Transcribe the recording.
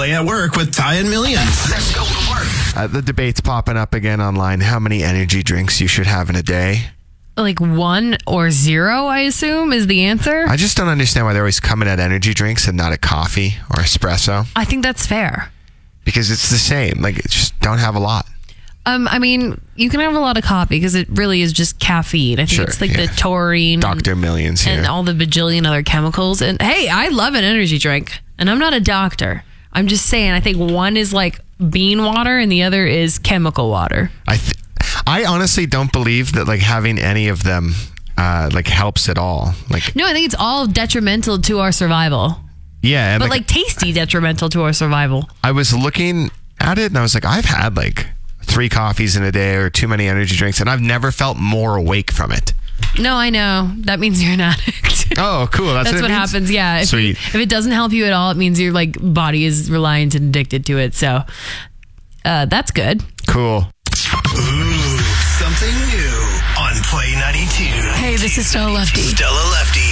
Play at Work with Ty and Millions. Let's go to work. The debate's popping up again online. How many energy drinks you should have in a day? Like 1 or 0, I assume, is the answer. I just don't understand why they're always coming at energy drinks and not at coffee or espresso. I think that's fair. Because it's the same. Like, just don't have a lot. I mean, you can have a lot of coffee because it really is just caffeine. I think it's like the taurine. Dr. Millions here. And all the bajillion other chemicals. And hey, I love an energy drink. And I'm not a doctor. I'm just saying, I think one is like bean water and the other is chemical water. I honestly don't believe that like having any of them like helps at all. Like, no, I think it's all detrimental to our survival. Yeah. But like tasty detrimental to our survival. I was looking at it and I was like, I've had like 3 coffees in a day or too many energy drinks and I've never felt more awake from it. No, I know. That means you're an addict. Oh, cool. That's what happens. Yeah. Sweet. If it doesn't help you at all, it means your like body is reliant and addicted to it. So that's good. Cool. Ooh, something new on Play 92. Hey, this is Stella Lefty. Stella Lefty.